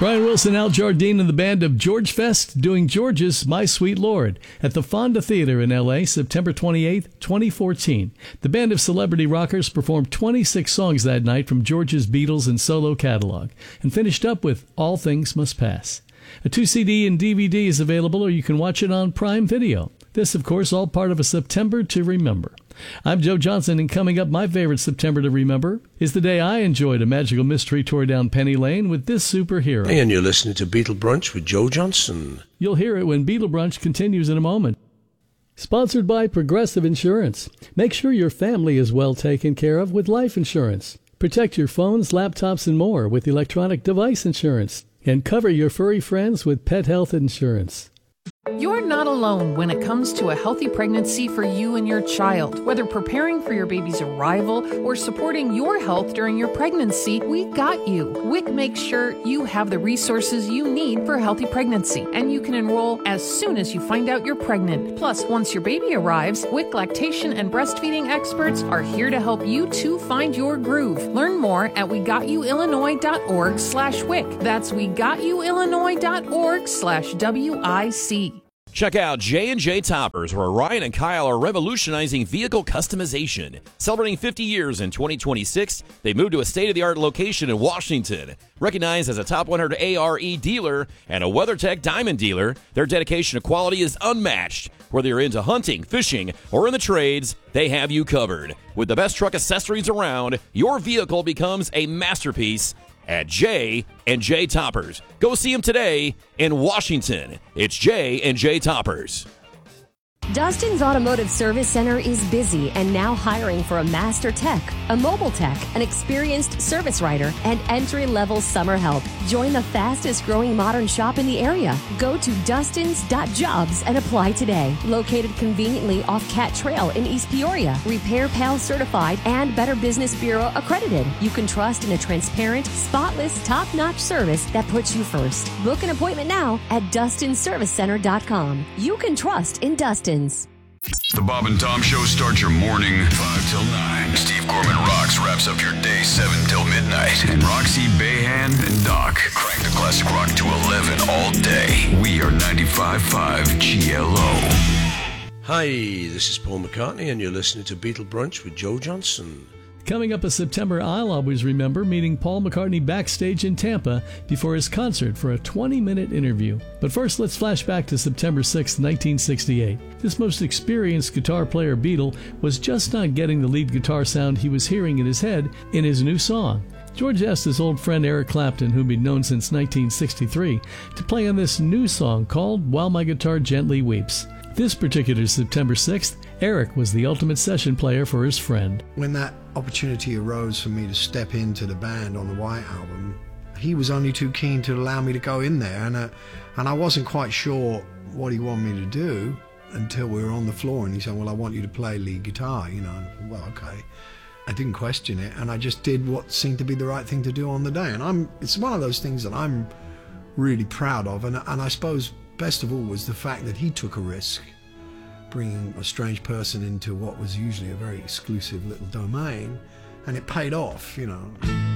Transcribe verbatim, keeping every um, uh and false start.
Brian Wilson, Al Jardine, and the band of George Fest doing George's My Sweet Lord at the Fonda Theater in L A, September twenty-eighth, twenty fourteen. The band of celebrity rockers performed twenty-six songs that night from George's Beatles and solo catalog and finished up with All Things Must Pass. A two C D and D V D is available, or you can watch it on Prime Video. This, of course, all part of a September to Remember. I'm Joe Johnson, and coming up, my favorite September to remember is the day I enjoyed a magical mystery tour down Penny Lane with this superhero. And you're listening to Beatle Brunch with Joe Johnson. You'll hear it when Beatle Brunch continues in a moment. Sponsored by Progressive Insurance. Make sure your family is well taken care of with life insurance. Protect your phones, laptops, and more with electronic device insurance. And cover your furry friends with pet health insurance. You're not alone when it comes to a healthy pregnancy for you and your child. Whether preparing for your baby's arrival or supporting your health during your pregnancy, we got you. W I C makes sure you have the resources you need for a healthy pregnancy, and you can enroll as soon as you find out you're pregnant. Plus, once your baby arrives, W I C lactation and breastfeeding experts are here to help you to find your groove. Learn more at we got you illinois dot org slash W I C. That's we got you illinois dot org slash W I C. Check out J and J Toppers, where Ryan and Kyle are revolutionizing vehicle customization. Celebrating fifty years in twenty twenty-six, they moved to a state-of-the-art location in Washington. Recognized as a top one hundred A R E dealer and a WeatherTech Diamond dealer, their dedication to quality is unmatched. Whether you're into hunting, fishing, or in the trades, they have you covered. With the best truck accessories around, your vehicle becomes a masterpiece at J and J Toppers. Go see them today in Washington. It's J and J Toppers. Dustin's Automotive Service Center is busy and now hiring for a master tech, a mobile tech, an experienced service writer, and entry-level summer help. Join the fastest-growing modern shop in the area. Go to dustins dot jobs and apply today. Located conveniently off Cat Trail in East Peoria. Repair Pal certified and Better Business Bureau accredited. You can trust in a transparent, spotless, top-notch service that puts you first. Book an appointment now at dustin service center dot com. You can trust in Dustin. The Bob and Tom Show starts your morning five till nine. Steve Gorman Rocks wraps up your day seven till midnight. And Roxy, Bayhan, and Doc crank the classic rock to eleven all day. We are ninety-five point five G L O. Hi, this is Paul McCartney, and you're listening to Beatle Brunch with Joe Johnson. Coming up in September, I'll always remember meeting Paul McCartney backstage in Tampa before his concert for a twenty-minute interview. But first, let's flash back to September sixth, nineteen sixty-eight. This most experienced guitar player Beatle was just not getting the lead guitar sound he was hearing in his head in his new song. George asked his old friend Eric Clapton, whom he'd known since nineteen sixty-three, to play on this new song called While My Guitar Gently Weeps. This particular September sixth, Eric was the ultimate session player for his friend. When that opportunity arose for me to step into the band on the White Album, he was only too keen to allow me to go in there, and uh, and I wasn't quite sure what he wanted me to do until we were on the floor, and he said, well, I want you to play lead guitar, you know. And I said, well, okay. I didn't question it, and I just did what seemed to be the right thing to do on the day. And I'm it's one of those things that I'm really proud of, and, and I suppose best of all was the fact that he took a risk, bringing a strange person into what was usually a very exclusive little domain, and it paid off, you know.